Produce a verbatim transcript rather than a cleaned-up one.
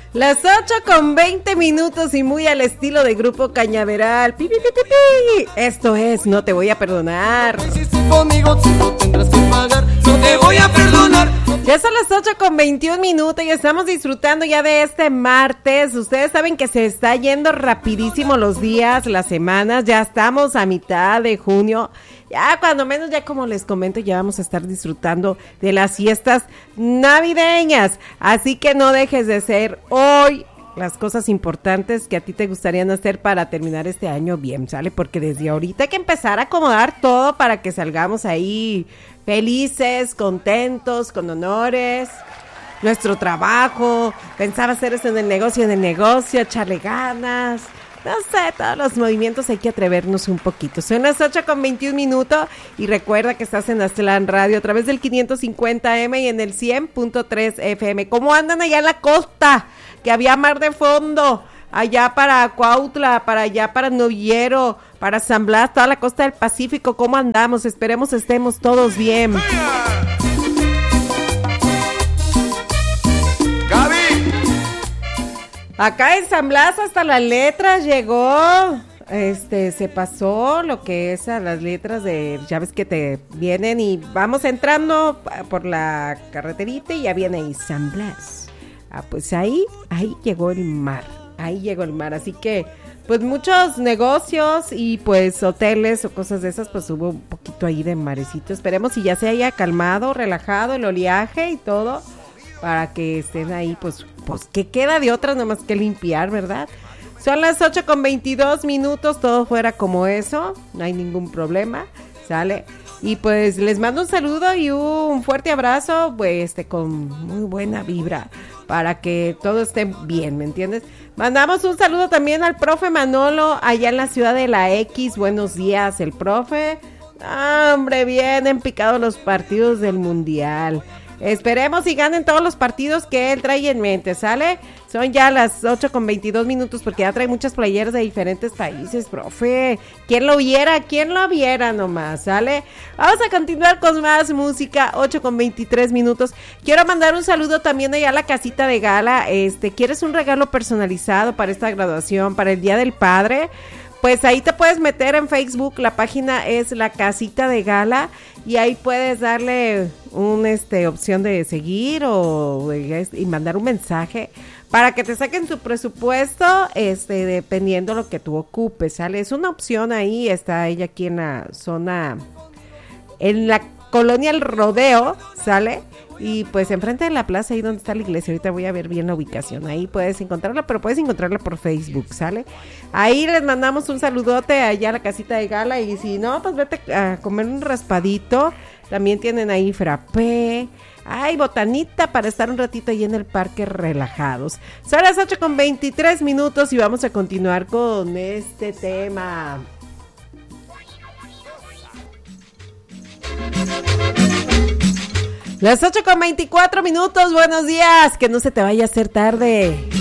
Las ocho con veinte minutos y muy al estilo de Grupo Cañaveral. Pi, pi, pi, pi, pi. Esto es No Te Voy a Perdonar. Conmigo, si no tendrás que pagar, no te voy a perdonar. Ya son las ocho con veintiún minutos y estamos disfrutando ya de este martes. Ustedes saben que se está yendo rapidísimo los días, las semanas. Ya estamos a mitad de junio. Ya cuando menos, ya como les comento, ya vamos a estar disfrutando de las fiestas navideñas. Así que no dejes de hacer hoy las cosas importantes que a ti te gustarían hacer para terminar este año bien, ¿sale? Porque desde ahorita hay que empezar a acomodar todo para que salgamos ahí felices, contentos, con honores. Nuestro trabajo, pensaba hacer eso en el negocio, en el negocio, echarle ganas. No sé, todos los movimientos hay que atrevernos un poquito. Son las ocho con veintiún minutos y recuerda que estás en Aztlán Radio a través del quinientos cincuenta eme y en el cien punto tres efe eme. ¿Cómo andan allá en la costa? Que había mar de fondo, allá para Cuautla, para allá para Novillero, para San Blas, toda la costa del Pacífico. ¿Cómo andamos? Esperemos estemos todos bien. Acá en San Blas hasta las letras llegó, este, se pasó lo que es a las letras de, ya ves que te vienen y vamos entrando por la carreterita y ya viene ahí San Blas. Ah, pues ahí, ahí llegó el mar, ahí llegó el mar, así que, pues muchos negocios y pues hoteles o cosas de esas, pues hubo un poquito ahí de marecito. Esperemos si ya se haya calmado, relajado el oleaje y todo, para que estén ahí, pues, pues, ¿qué queda de otras? Nomás que limpiar, ¿verdad? Son las ocho con veintidós minutos, todo fuera como eso, no hay ningún problema, ¿sale? Y pues les mando un saludo y un fuerte abrazo, pues, este, con muy buena vibra, para que todo esté bien, ¿me entiendes? Mandamos un saludo también al profe Manolo, allá en la ciudad de la X, buenos días, el profe. Ah, hombre, bien picados los partidos del Mundial. Esperemos y ganen todos los partidos que él trae en mente, ¿sale? Son ya las ocho con veintidós minutos porque ya trae muchas playeras de diferentes países, profe. ¿Quién lo viera? ¿Quién lo viera nomás? ¿Sale? Vamos a continuar con más música, ocho con veintitrés minutos. Quiero mandar un saludo también allá a la casita de gala. Este, ¿quieres un regalo personalizado para esta graduación, para el Día del Padre? Pues ahí te puedes meter en Facebook, la página es La Casita de Gala y ahí puedes darle una este, opción de seguir o y mandar un mensaje para que te saquen tu presupuesto, este, dependiendo lo que tú ocupes, ¿sale? Es una opción ahí, está ella aquí en la zona, en la colonia El Rodeo, ¿sale? Y pues enfrente de la plaza, ahí donde está la iglesia, ahorita voy a ver bien la ubicación, ahí puedes encontrarla, pero puedes encontrarla por Facebook, ¿sale? Ahí les mandamos un saludote allá a la casita de gala y si no, pues vete a comer un raspadito, también tienen ahí frappé, ay, botanita para estar un ratito ahí en el parque relajados. Son las ocho con veintitrés minutos y vamos a continuar con este tema. Las ocho con veinticuatro minutos, buenos días, que no se te vaya a hacer tarde.